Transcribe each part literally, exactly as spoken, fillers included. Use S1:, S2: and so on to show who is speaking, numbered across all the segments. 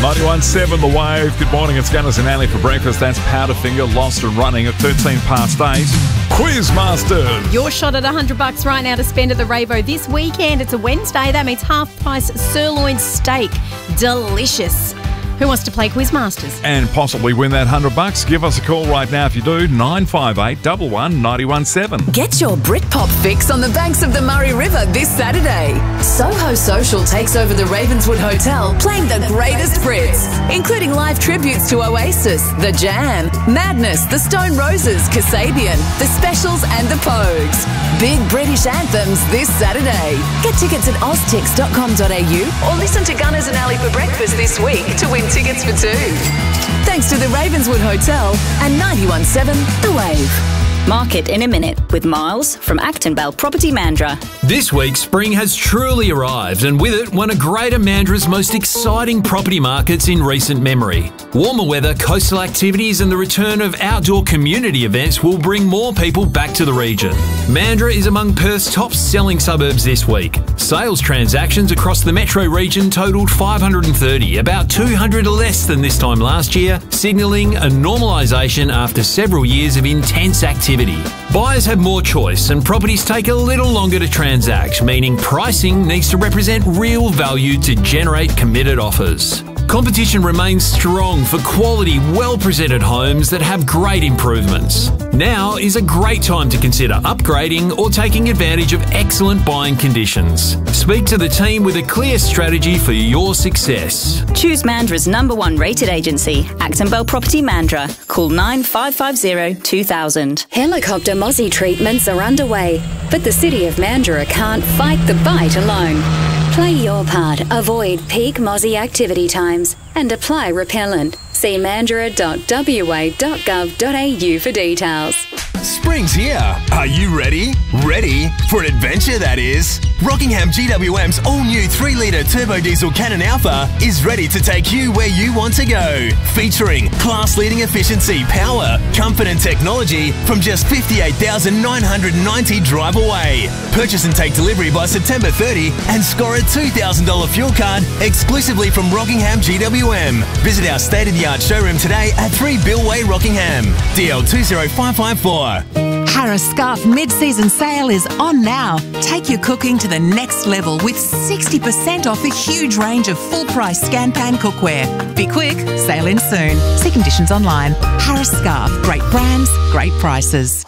S1: ninety-one point seven The Wave. Good morning, it's Gunners and Ali for breakfast. That's Powderfinger, Lost and Running at thirteen past eight. Quizmasters.
S2: Your shot at one hundred bucks right now to spend at the Ravo this weekend. It's a Wednesday. That means half price sirloin steak. Delicious. Who wants to play Quizmasters?
S1: And possibly win that one hundred bucks. Give us a call right now if you do. nine five eight, one one, nine one seven.
S3: Get your Britpop fix on the banks of the Murray River this Saturday. Soho Social takes over the Ravenswood Hotel, playing the greatest Brits, including live tributes to Oasis, The Jam, Madness, The Stone Roses, Kasabian, The Specials and The Pogues. Big British anthems this Saturday. Get tickets at oztix dot com dot a u or listen to Gunners and Ali for breakfast this week to win tickets for two. Thanks to the Ravenswood Hotel and ninety-one point seven The Wave.
S4: Market in a minute with Miles from Acton Bell Property Mandurah.
S5: This week, spring has truly arrived, and with it, one of Greater Mandurah's most exciting property markets in recent memory. Warmer weather, coastal activities and the return of outdoor community events will bring more people back to the region. Mandurah is among Perth's top selling suburbs this week. Sales transactions across the metro region totalled five hundred thirty, about two hundred less than this time last year, signalling a normalisation after several years of intense activity. Buyers have more choice and properties take a little longer to transact, meaning pricing needs to represent real value to generate committed offers. Competition remains strong for quality, well-presented homes that have great improvements. Now is a great time to consider upgrading or taking advantage of excellent buying conditions. Speak to the team with a clear strategy for your success.
S4: Choose Mandurah's number one rated agency, Acton Bell Property Mandurah. Call nine five five zero, two thousand.
S6: Helicopter mozzie treatments are underway, but the City of Mandurah can't fight the bite alone. Play your part, avoid peak mozzie activity times and apply repellent. See mandurah dot w a dot gov dot a u for details.
S7: Spring's here. Are you ready? Ready for an adventure, that is. Rockingham G W M's all-new three litre turbo diesel Cannon Alpha is ready to take you where you want to go. Featuring class-leading efficiency, power, comfort and technology from just fifty-eight thousand nine hundred ninety drive away. Purchase and take delivery by September thirtieth and score a two thousand dollars fuel card exclusively from Rockingham G W M. Visit our state-of-the-art showroom today at three Bill Way, Rockingham. D L two zero five five four.
S8: Harris Scarf mid-season sale is on now. Take your cooking to the next level with sixty percent off a huge range of full-price Scan Pan cookware. Be quick, sale in soon. See conditions online. Harris Scarf, great brands, great prices.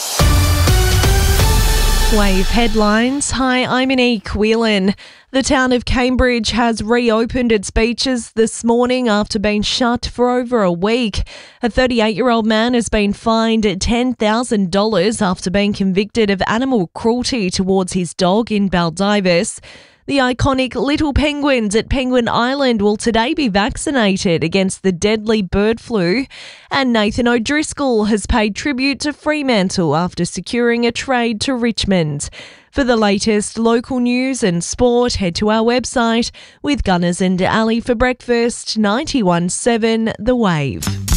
S9: Wave headlines. Hi, I'm Anique Whelan. The town of Cambridge has reopened its beaches this morning after being shut for over a week. A thirty-eight-year-old man has been fined ten thousand dollars after being convicted of animal cruelty towards his dog in Baldivis. The iconic Little Penguins at Penguin Island will today be vaccinated against the deadly bird flu. And Nathan O'Driscoll has paid tribute to Fremantle after securing a trade to Richmond. For the latest local news and sport, head to our website with Gunners and Ali for breakfast, ninety-one point seven The Wave.